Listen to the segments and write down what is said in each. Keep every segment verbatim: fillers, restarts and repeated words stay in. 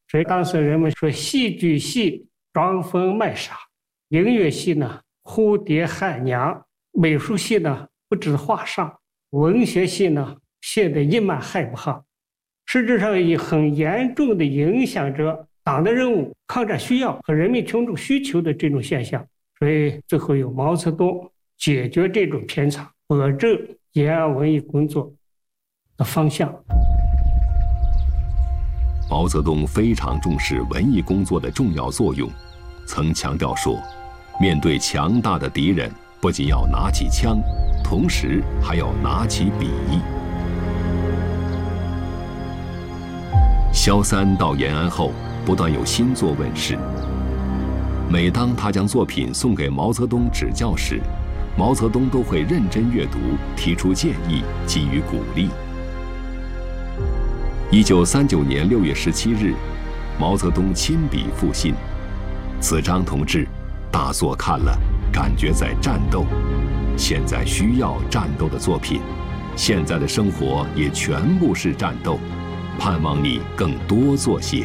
所以当时人们说戏剧系装疯卖傻，音乐系呢蝴蝶喊娘，美术系呢不知画上，文学系呢写得一满害不好，实质上也很严重的影响着党的任务、抗战需要和人民群众需求的这种现象。所以最后由毛泽东解决这种偏差，保证延安文艺工作的方向。 毛泽东非常重视文艺工作的重要作用，曾强调说，面对强大的敌人，不仅要拿起枪，同时还要拿起笔。萧三到延安后，不断有新作问世。每当他将作品送给毛泽东指教时，毛泽东都会认真阅读，提出建议，给予鼓励。一九三九年六月十七日，毛泽东亲笔复信：子张同志，大作看了，感觉在战斗，现在需要战斗的作品，现在的生活也全部是战斗，盼望你更多做些。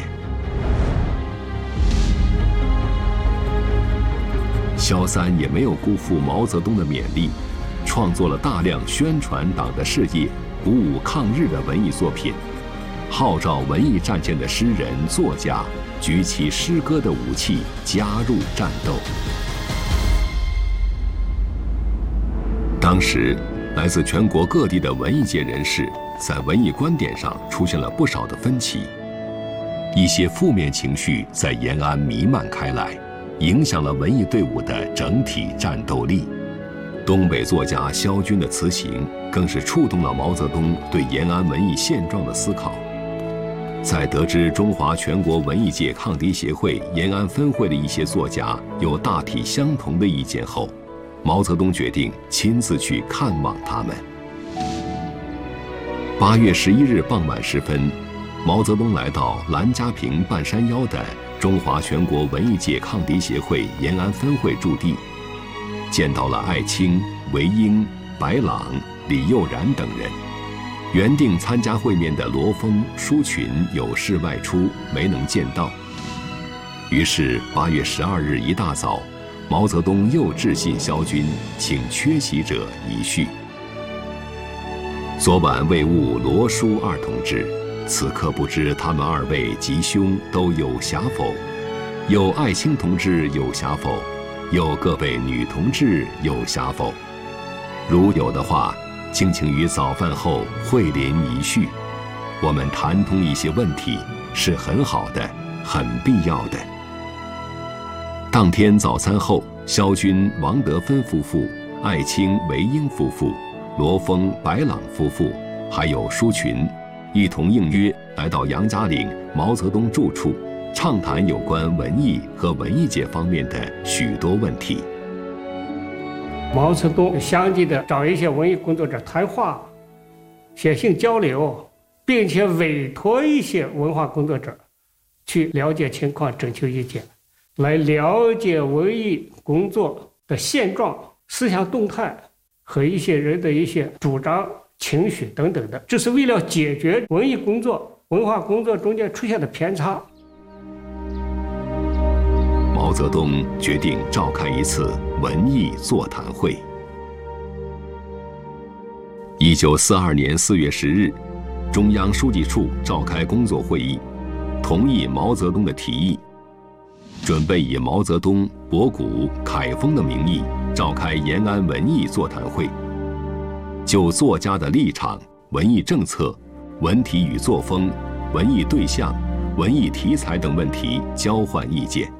萧三也没有辜负毛泽东的勉励，创作了大量宣传党的事业、鼓舞抗日的文艺作品，号召文艺战线的诗人、作家举起诗歌的武器，加入战斗。当时，来自全国各地的文艺界人士在文艺观点上出现了不少的分歧，一些负面情绪在延安弥漫开来，影响了文艺队伍的整体战斗力。东北作家萧军的词行更是触动了毛泽东对延安文艺现状的思考。在得知中华全国文艺界抗敌协会延安分会的一些作家有大体相同的意见后，毛泽东决定亲自去看望他们。八月十一日傍晚时分，毛泽东来到兰家坪半山腰的中华全国文艺界抗敌协会延安分会驻地，见到了艾青、韦英、白朗、李幼然等人。原定参加会面的罗峰、舒群有事外出，没能见到。于是八月十二日一大早，毛泽东又致信萧军，请缺席者一叙。昨晚未晤罗舒二同志，此刻不知他们二位吉凶都有暇否？有艾青同志有暇否？有各位女同志有暇否？如有的话，敬请于早饭后会临一叙，我们谈通一些问题，是很好的，很必要的。当天早餐后，萧军、王德芬夫妇、艾青、韦英夫妇、罗峰、白朗夫妇，还有舒群，一同应约来到杨家岭毛泽东住处，畅谈有关文艺和文艺界方面的许多问题。 毛泽东相继的找一些文艺工作者谈话、写信交流，并且委托一些文化工作者去了解情况、征求意见，来了解文艺工作的现状、思想动态和一些人的一些主张、情绪等等的，这是为了解决文艺工作、文化工作中间出现的偏差。 毛泽东决定召开一次文艺座谈会。一九四二年四月十日，中央书记处召开工作会议，同意毛泽东的提议，准备以毛泽东、博古、凯丰的名义召开延安文艺座谈会，就作家的立场、文艺政策、文体与作风、文艺对象、文艺题材等问题交换意见。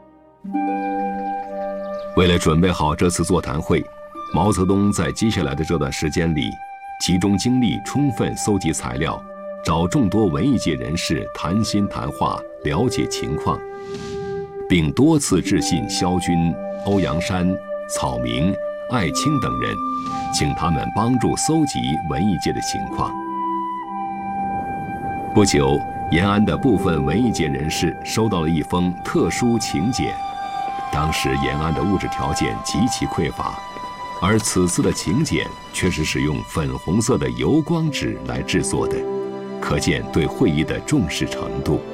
为了准备好这次座谈会，毛泽东在接下来的这段时间里，集中精力充分搜集材料，找众多文艺界人士谈心谈话，了解情况，并多次致信萧军、欧阳山、草明、艾青等人，请他们帮助搜集文艺界的情况。不久，延安的部分文艺界人士收到了一封特殊请柬。当时延安的物质条件极其匮乏，而此次的请柬却是使用粉红色的油光纸来制作的，可见对会议的重视程度。